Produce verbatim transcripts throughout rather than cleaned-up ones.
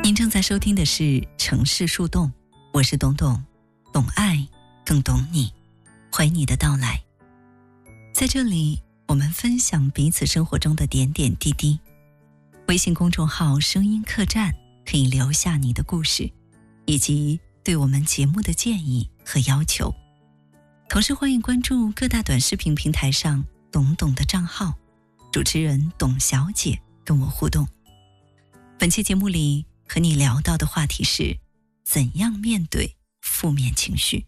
您正在收听的是城市树洞，我是董董，懂爱更懂你，欢迎你的到来。在这里我们分享彼此生活中的点点滴滴。微信公众号声音客栈可以留下你的故事以及对我们节目的建议和要求，同时欢迎关注各大短视频平台上董董的账号，主持人董小姐跟我互动。本期节目里和你聊到的话题是怎样面对负面情绪。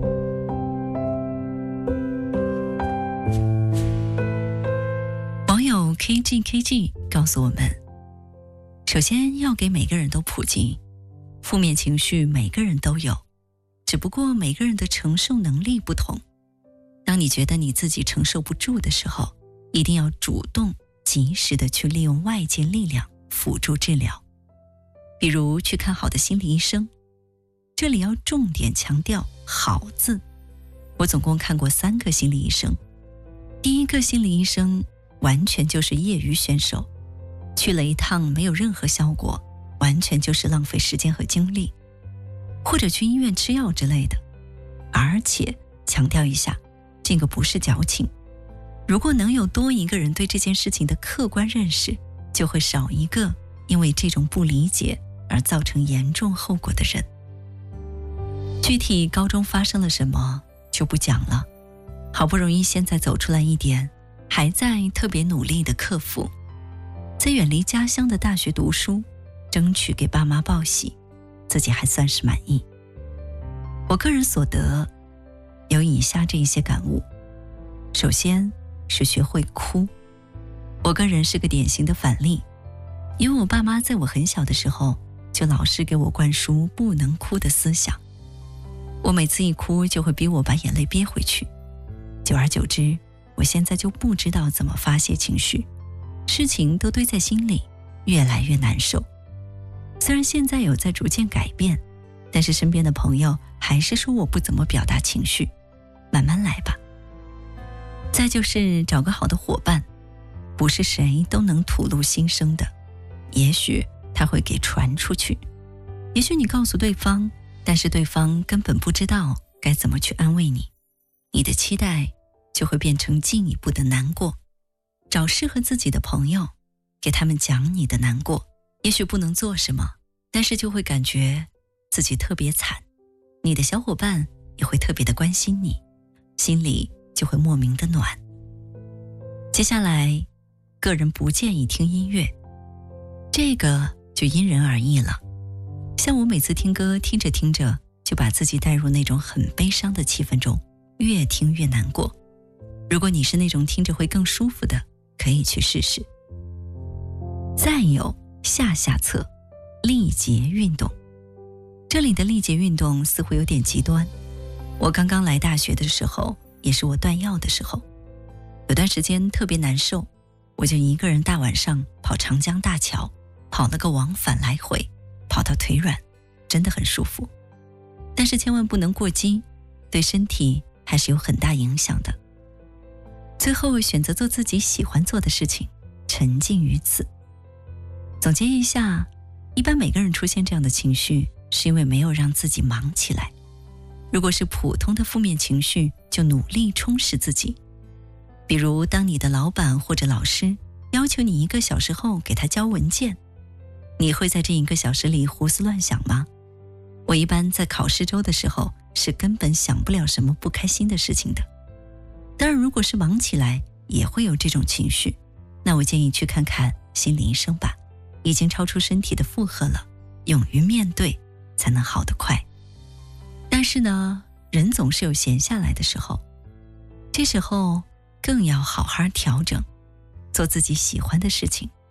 网友 K G K G 告诉我们，首先要给每个人都普及，负面情绪每个人都有，只不过每个人的承受能力不同。当你觉得你自己承受不住的时候，一定要主动及时的去利用外界力量辅助治疗，比如去看好的心理医生。这里要重点强调好字，我总共看过三个心理医生。第一个心理医生完全就是业余选手，去了一趟没有任何效果，完全就是浪费时间和精力，或者去医院吃药之类的。而且强调一下，这个不是矫情，如果能有多一个人对这件事情的客观认识，就会少一个因为这种不理解而造成严重后果的人。具体高中发生了什么就不讲了，好不容易现在走出来一点，还在特别努力的克服，在远离家乡的大学读书，争取给爸妈报喜，自己还算是满意。我个人所得有以下这一些感悟。首先是学会哭，我个人是个典型的反例，因为我爸妈在我很小的时候就老是给我灌输不能哭的思想，我每次一哭就会逼我把眼泪憋回去，久而久之，我现在就不知道怎么发泄情绪，事情都堆在心里，越来越难受。虽然现在有在逐渐改变，但是身边的朋友还是说我不怎么表达情绪，慢慢来吧。再就是找个好的伙伴，不是谁都能吐露心声的，也许他会给传出去，也许你告诉对方，但是对方根本不知道该怎么去安慰你，你的期待就会变成进一步的难过。找适合自己的朋友，给他们讲你的难过，也许不能做什么，但是就会感觉自己特别惨，你的小伙伴也会特别的关心你，心里就会莫名的暖。接下来，个人不建议听音乐，这个就因人而异了。像我每次听歌，听着听着就把自己带入那种很悲伤的气氛中，越听越难过。如果你是那种听着会更舒服的，可以去试试。再有下下策，力竭运动。这里的力竭运动似乎有点极端，我刚刚来大学的时候，也是我断药的时候，有段时间特别难受，我就一个人大晚上跑长江大桥，跑了个往返来回，跑到腿软，真的很舒服。但是千万不能过激，对身体还是有很大影响的。最后选择做自己喜欢做的事情，沉浸于此。总结一下，一般每个人出现这样的情绪，是因为没有让自己忙起来。如果是普通的负面情绪，就努力充实自己。比如当你的老板或者老师要求你一个小时后给他交文件，你会在这一个小时里胡思乱想吗？我一般在考试周的时候是根本想不了什么不开心的事情的。当然如果是忙起来也会有这种情绪，那我建议去看看心理医生吧，已经超出身体的负荷了，勇于面对才能好得快。但是呢，人总是有闲下来的时候，这时候更要好好调整，做自己喜欢的事情，